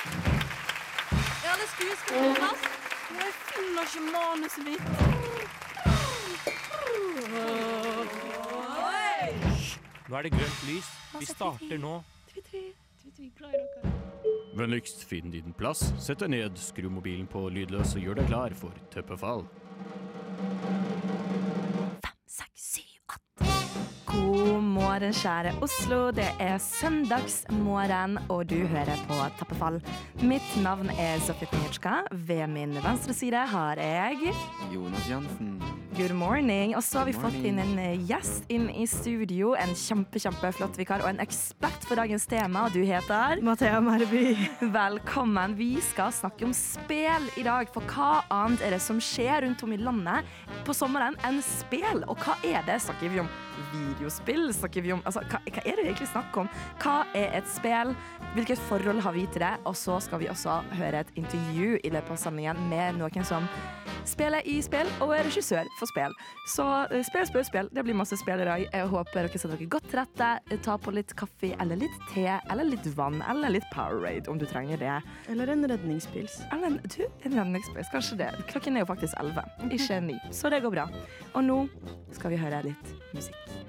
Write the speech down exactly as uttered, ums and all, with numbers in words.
Ja, det skuespiller, Jonas. Jeg finner ikke manuset mitt. Nå er det grønt lys. Vi starter nå. Vennligst finn din plass. Sett deg ned, skru mobilen på lydløs og gjør deg klar for Tøppefall. Fem, seks, syv, åtte. God morgen, kjære Oslo. Det er søndagsmorgen, og du hører på Tappefall. Mitt navn er Sofie Konjitska. Ved min venstre side har jeg Jonas Jansen. Good morning. Og så har vi fått inn en gjest inn i studio. En kjempe, kjempe flott vikar og en ekspert for dagens tema. Og du heter? Mathea Merby. Velkommen. Vi skal snakke om spel i dag. For hva annet er det som skjer rundt om i landet på sommeren enn spel? Og hva er det? Snakker vi om videospill? Snakker vi om, altså, hva, hva er det egentlig snakk om? Hva er et spel? Hvilket forhold har vi til det? Og så skal vi også høre et intervju i løpet av sendingen med noen som spiller i spill og er regissør for spill. Så uh, spill, spill, spill. Det blir masse spill i dag. Jeg håper dere setter dere godt til rette. Ta på litt kaffe, eller litt te, eller litt vann, eller litt Powerade om du trenger det. Eller en redningspils. Eller en, du, en redningspils, kanskje det. Klokken er jo faktisk elleve, ikke ni. Så det går bra. Og nå skal vi høre litt musikk.